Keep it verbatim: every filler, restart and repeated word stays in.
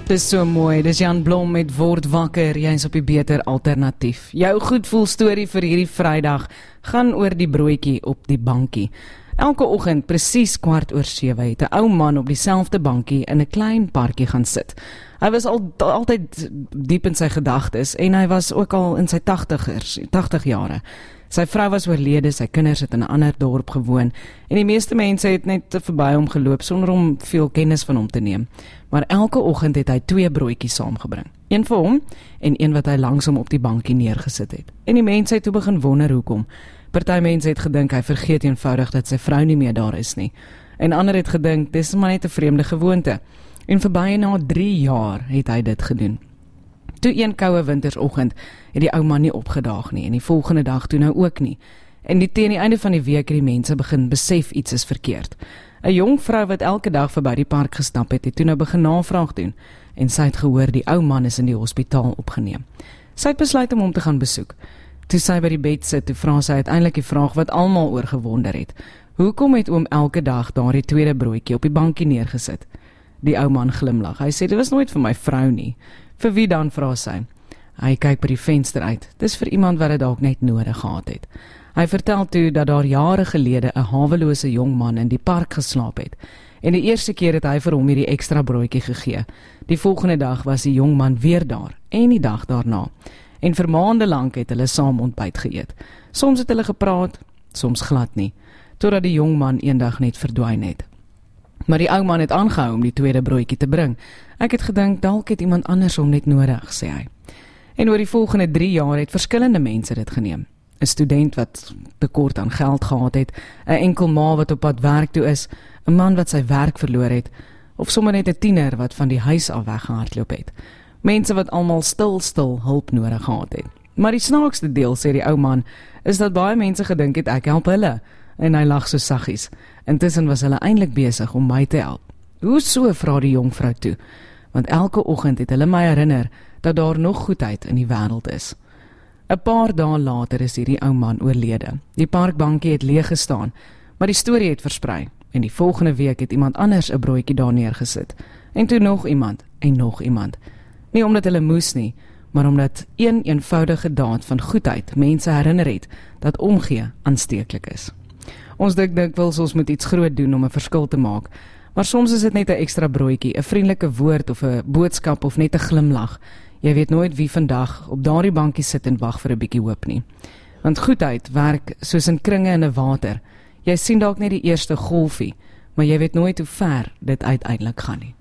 Dis so mooi, dis Jan Blom met Word Wakker, jy is op die beter alternatief. Jou goedvoel storie vir hierdie Vrydag gaan oor die broodjie op die bankie. Elke oggend, presies kwart oor sewe, het 'n ou man op dieselfde bankie in 'n klein parkie gaan sit. Hy was al altyd diep in sy gedagtes en hy was ook al in sy tagtigers, tagtig jare. Sy vrou was oorlede, sy kinders het in 'n ander dorp gewoon en die meeste mense het net verby hom geloop sonder om veel kennis van hom te neem. Maar elke oggend het hy twee broodjies saamgebring. Een vir hom en een wat hy langs hom op die bankie neergesit het. En die mense het toe begin wonder hoekom. Party mense het gedink hy vergeet eenvoudig dat sy vrou nie meer daar is nie. En ander het gedink dis maar net 'n vreemde gewoonte. En vir byna drie jaar het hy dit gedoen. Toe een koue wintersoggend het die ou man nie opgedaag nie en die volgende dag toe nou ook nie. En die teen die einde van die week het die mense begin besef iets is verkeerd. 'n Jong vrou wat elke dag verby die park gestap het, het toe nou begin navraag doen en sy het gehoor die ou man is in die hospitaal opgeneem. Sy het besluit om hom te gaan besoek. Toe sy by die bed sit, toe vra sy uiteindelik die vraag wat almal oor gewonder het. Hoekom het oom elke dag daardie tweede broodjie op die bankie neergesit? Die ou man glimlag. Hy sê dit was nooit vir my vrou nie. Vir wie dan, vra sy. Hy kyk by die venster uit. Dis vir iemand wat dit dalk net nodig gehad het. Hy vertel toe dat daar jare gelede 'n hawelose jong man in die park geslaap het. En die eerste keer het hy vir hom hierdie ekstra broodjie gegee. Die volgende dag was die jong man weer daar en die dag daarna. En vir maande lank het hulle saam ontbyt geëet. Soms het hulle gepraat, soms glad nie, totdat die jong man eendag net verdwyn het. Maar die ou man het aangehou om die tweede broodjie te bring. Ek het gedink dalk het iemand anders hom net nodig, sê hy. En oor die volgende drie jaar het verskillende mense dit geneem. 'n Student wat tekort aan geld gehad het, 'n enkel ma wat op pad werk toe is, 'n man wat sy werk verloor het, of sommer net 'n tiener wat van die huis af weggehardloop het. Mense wat almal stil stil hulp nodig gehad het. Maar die snaakste deel, sê die ou man, is dat baie mense gedink het ek help hulle. En hy lag so saggies. Intussen was hulle eintlik besig om my te help. Hoe so, vra die jong vrou toe? Want elke oggend het hulle my herinner dat daar nog goedheid in die wêreld is. 'n Paar dae later is hierdie ou man oorlede. Die parkbankie het leeg gestaan, maar die storie het versprei. En die volgende week het iemand anders 'n broodjie daar neergesit. En toe nog iemand en nog iemand. Nie omdat hulle moes nie, maar omdat een eenvoudige daad van goedheid mense herinner het dat omgee aansteeklik is. Ons dink dikwels ons moet iets groot doen om 'n verskil te maak, maar soms is dit net 'n ekstra broodjie, 'n vriendelike woord of 'n boodskap of net 'n glimlag. Jy weet nooit wie vandag op daardie bankie sit en wag vir 'n bietjie hoop nie. Want goedheid werk soos in kringe in 'n water. Jy sien dalk net die eerste golfie, maar jy weet nooit hoe ver dit uiteindelik gaan nie.